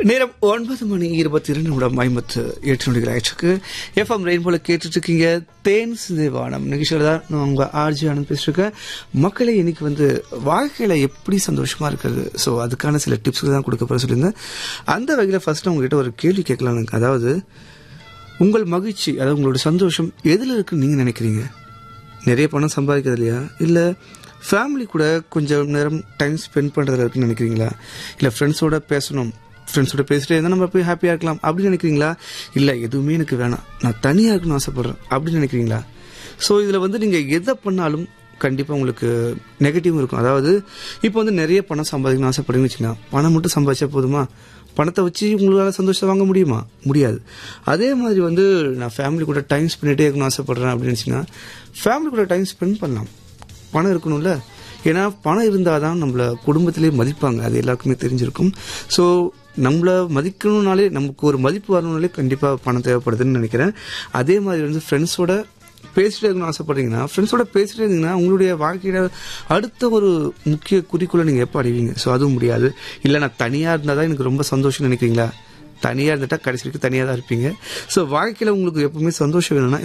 நேரம் 9:22 ஆயிடுச்சு. எஃப்எம் ரெயின்போல கேட்டுட்டு இருக்கீங்க. தேன் சிதைவானம் நிகழ்ச்சியில் தான் நான் உங்க ஆர்ஜி ஆனந்த் பேசிருக்கேன். மக்களை இன்னைக்கு வாழ்க்கையில எப்படி சந்தோஷமா இருக்கிறது, ஸோ அதுக்கான சில டிப்ஸ் தான் கொடுக்க போற சொல்லியிருந்தேன். அந்த வகையில் ஃபர்ஸ்ட் உங்ககிட்ட ஒரு கேள்வி கேட்கலாம். அதாவது உங்கள் மகிழ்ச்சி, அதாவது உங்களோட சந்தோஷம் எதுல இருக்குன்னு நீங்க நினைக்கிறீங்க? நிறைய பணம் சம்பாதிக்கிறது இல்லையா, இல்ல ஃபேமிலி கூட கொஞ்சம் நேரம் டைம் ஸ்பெண்ட் பண்றதுல இருக்குன்னு நினைக்கிறீங்களா, இல்ல ஃப்ரெண்ட்ஸோட பேசிட்டே இருந்தால் நம்ம போய் ஹாப்பியாக இருக்கலாம் அப்படின்னு நினைக்கிறீங்களா, இல்லை எதுவுமே எனக்கு வேணாம் நான் தனியாக இருக்கணும்னு ஆசைப்படுறேன் அப்படின்னு நினைக்கிறீங்களா? ஸோ இதில் நீங்கள் எதை பண்ணாலும் கண்டிப்பாக உங்களுக்கு நெகட்டிவ் இருக்கும். அதாவது இப்போ நிறைய பணம் சம்பாதிக்கணும்னு ஆசைப்படுறீங்கன்னு வச்சுக்கலாம். பணம் மட்டும் சம்பாதிச்சா போதுமா? பணத்தை வச்சு உங்களால் சந்தோஷத்தை வாங்க முடியுமா? முடியாது. அதே மாதிரி நான் ஃபேமிலி கூட டைம் ஸ்பெண்ட்டே இருக்கணும்னு ஆசைப்படுறேன் அப்படின்னு நினச்சிங்கன்னா ஃபேமிலி கூட டைம் ஸ்பெண்ட் பண்ணலாம். பணம் இருக்கணும்ல, ஏன்னா பணம் இருந்தால் தான் நம்மள குடும்பத்திலே மதிப்பாங்க. அது எல்லாருக்குமே தெரிஞ்சிருக்கும். ஸோ நம்மளை மதிக்கணும்னாலே, நமக்கு ஒரு மதிப்பு வரணும்னாலே கண்டிப்பாக பணம் தேவைப்படுதுன்னு நினைக்கிறேன். அதே மாதிரி ஃப்ரெண்ட்ஸோட பேசிட்டே இருக்கணும்னு ஆசைப்படுறீங்கன்னா, ஃப்ரெண்ட்ஸோட பேசிட்டே இருந்தீங்கன்னா உங்களுடைய வாழ்க்கையில அடுத்த ஒரு முக்கிய குறிக்கோளை நீங்கள் எப்போ அடைவீங்க? ஸோ அதுவும் முடியாது. இல்லை நான் தனியாக இருந்தால் தான் எனக்கு ரொம்ப சந்தோஷம்னு நினைக்கிறீங்களா? தனியாக இருந்துட்டா கடைசி வரைக்கும் தனியாக தான் இருப்பீங்க. ஸோ வாழ்க்கையில் உங்களுக்கு எப்பவுமே சந்தோஷம் வேணும்னா